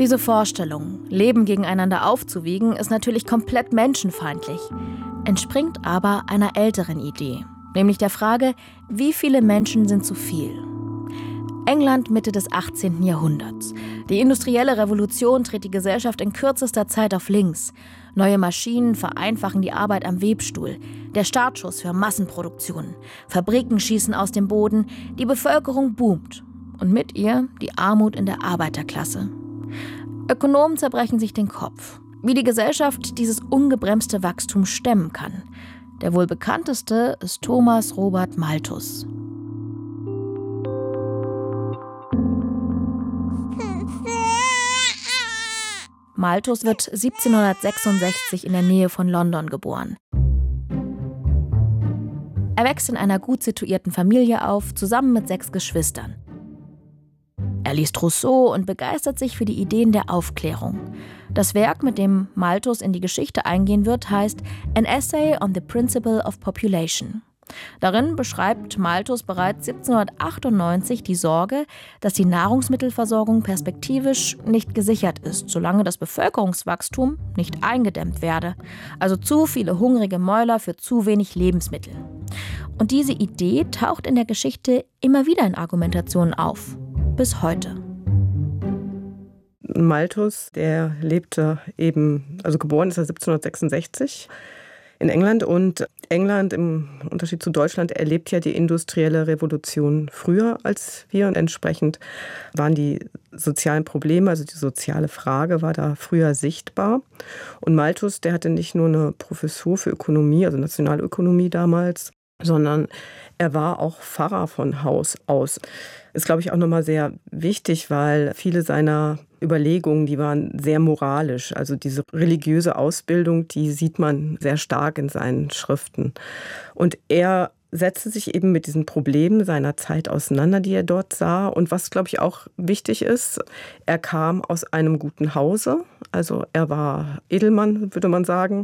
Diese Vorstellung, Leben gegeneinander aufzuwiegen, ist natürlich komplett menschenfeindlich, entspringt aber einer älteren Idee, nämlich der Frage, wie viele Menschen sind zu viel? England Mitte des 18. Jahrhunderts. Die industrielle Revolution dreht die Gesellschaft in kürzester Zeit auf links. Neue Maschinen vereinfachen die Arbeit am Webstuhl. Der Startschuss für Massenproduktion. Fabriken schießen aus dem Boden. Die Bevölkerung boomt. Und mit ihr die Armut in der Arbeiterklasse. Ökonomen zerbrechen sich den Kopf, wie die Gesellschaft dieses ungebremste Wachstum stemmen kann. Der wohl bekannteste ist Thomas Robert Malthus. Malthus wird 1766 in der Nähe von London geboren. Er wächst in einer gut situierten Familie auf, zusammen mit 6 Geschwistern. Er liest Rousseau und begeistert sich für die Ideen der Aufklärung. Das Werk, mit dem Malthus in die Geschichte eingehen wird, heißt An Essay on the Principle of Population. Darin beschreibt Malthus bereits 1798 die Sorge, dass die Nahrungsmittelversorgung perspektivisch nicht gesichert ist, solange das Bevölkerungswachstum nicht eingedämmt werde. Also zu viele hungrige Mäuler für zu wenig Lebensmittel. Und diese Idee taucht in der Geschichte immer wieder in Argumentationen auf. Bis heute. Malthus, der lebte geboren ist er 1766 in England. Und England, im Unterschied zu Deutschland, erlebt ja die industrielle Revolution früher als wir. Und entsprechend waren die sozialen Probleme, also die soziale Frage, war da früher sichtbar. Und Malthus, der hatte nicht nur eine Professur für Ökonomie, also Nationalökonomie damals, sondern er war auch Pfarrer von Haus aus. Ist, glaube ich, auch nochmal sehr wichtig, weil viele seiner Überlegungen, die waren sehr moralisch. Also diese religiöse Ausbildung, die sieht man sehr stark in seinen Schriften. Und er setzte sich eben mit diesen Problemen seiner Zeit auseinander, die er dort sah. Und was, glaube ich, auch wichtig ist, er kam aus einem guten Hause. Also er war Edelmann, würde man sagen.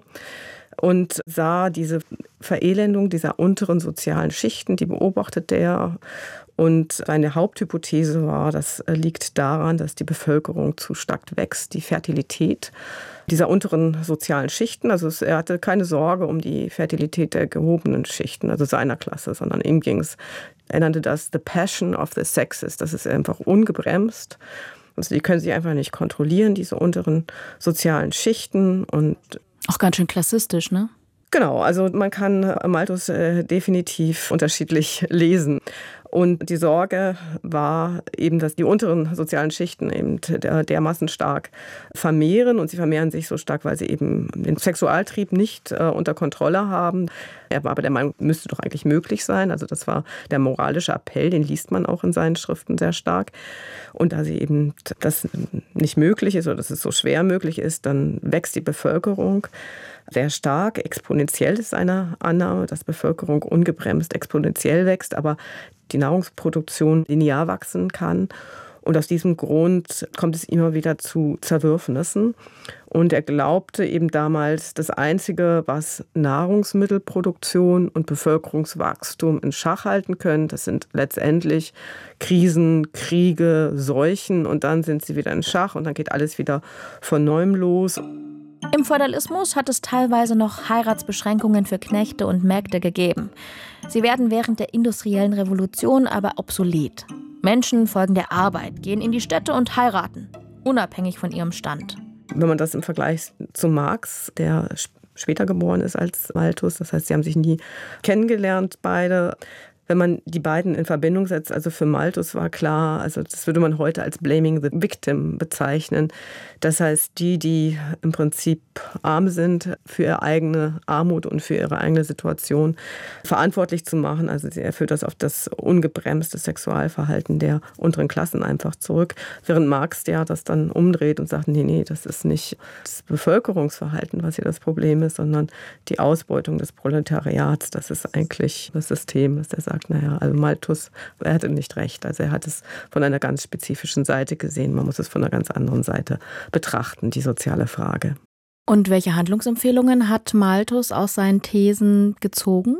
Und sah diese Verelendung dieser unteren sozialen Schichten, die beobachtete er. Und seine Haupthypothese war, das liegt daran, dass die Bevölkerung zu stark wächst, die Fertilität dieser unteren sozialen Schichten. Also er hatte keine Sorge um die Fertilität der gehobenen Schichten, also seiner Klasse, sondern ihm ging es, er nannte das the passion of the sexes. Das ist einfach ungebremst. Also die können sich einfach nicht kontrollieren, diese unteren sozialen Schichten. Und auch ganz schön klassistisch, ne? Genau, also man kann Malthus definitiv unterschiedlich lesen. Und die Sorge war eben, dass die unteren sozialen Schichten eben dermaßen stark vermehren. Und sie vermehren sich so stark, weil sie eben den Sexualtrieb nicht unter Kontrolle haben. Er war aber der Meinung, müsste doch eigentlich möglich sein. Also das war der moralische Appell, den liest man auch in seinen Schriften sehr stark. Und da sie eben das nicht möglich ist oder dass es so schwer möglich ist, dann wächst die Bevölkerung sehr stark. Exponentiell ist seine Annahme, dass Bevölkerung ungebremst exponentiell wächst, aber die Nahrungsproduktion linear wachsen kann. Und aus diesem Grund kommt es immer wieder zu Zerwürfnissen. Und er glaubte eben damals, das Einzige, was Nahrungsmittelproduktion und Bevölkerungswachstum in Schach halten können, das sind letztendlich Krisen, Kriege, Seuchen. Und dann sind sie wieder in Schach und dann geht alles wieder von neuem los. Im Feudalismus hat es teilweise noch Heiratsbeschränkungen für Knechte und Mägde gegeben. Sie werden während der industriellen Revolution aber obsolet. Menschen folgen der Arbeit, gehen in die Städte und heiraten, unabhängig von ihrem Stand. Wenn man das im Vergleich zu Marx, der später geboren ist als Malthus, das heißt, sie haben sich nie kennengelernt, beide. Wenn man die beiden in Verbindung setzt, also für Malthus war klar, also das würde man heute als blaming the victim bezeichnen. Das heißt, die im Prinzip arm sind, für ihre eigene Armut und für ihre eigene Situation verantwortlich zu machen. Also er führt das auf das ungebremste Sexualverhalten der unteren Klassen einfach zurück. Während Marx das dann umdreht und sagt, nee, das ist nicht das Bevölkerungsverhalten, was hier das Problem ist, sondern die Ausbeutung des Proletariats. Das ist eigentlich das System, dass er sagt, also Malthus, er hatte nicht recht. Also er hat es von einer ganz spezifischen Seite gesehen. Man muss es von einer ganz anderen Seite betrachten, die soziale Frage. Und welche Handlungsempfehlungen hat Malthus aus seinen Thesen gezogen?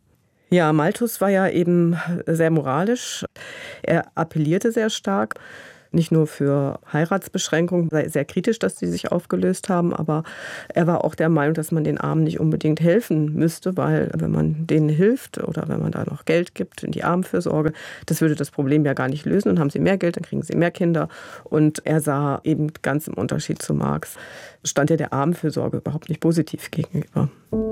Ja, Malthus war ja eben sehr moralisch. Er appellierte sehr stark nicht nur für Heiratsbeschränkungen, sei sehr kritisch, dass die sich aufgelöst haben, aber er war auch der Meinung, dass man den Armen nicht unbedingt helfen müsste, weil wenn man denen hilft oder wenn man da noch Geld gibt in die Armenfürsorge, das würde das Problem ja gar nicht lösen. Dann haben sie mehr Geld, dann kriegen sie mehr Kinder. Und er sah eben ganz im Unterschied zu Marx, stand ja der Armenfürsorge überhaupt nicht positiv gegenüber.